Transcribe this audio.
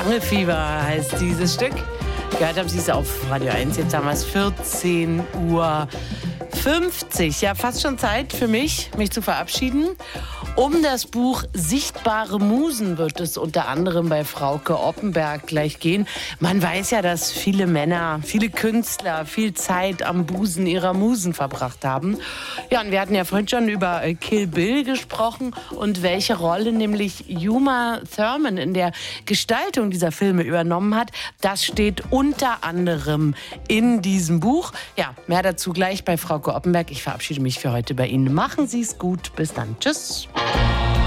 Schlange-Fieber heißt dieses Stück. Gehört haben Sie es auf Radio 1. Jetzt haben wir es 14:50 Uhr. Ja, fast schon Zeit für mich zu verabschieden. Um das Buch Sichtbare Musen wird es unter anderem bei Frauke Oppenberg gleich gehen. Man weiß ja, dass viele Männer, viele Künstler viel Zeit am Busen ihrer Musen verbracht haben. Ja, und wir hatten ja vorhin schon über Kill Bill gesprochen und welche Rolle nämlich Uma Thurman in der Gestaltung dieser Filme übernommen hat. Das steht unter anderem in diesem Buch. Ja, mehr dazu gleich bei Frauke Oppenberg. Ich verabschiede mich für heute bei Ihnen. Machen Sie es gut. Bis dann. Tschüss.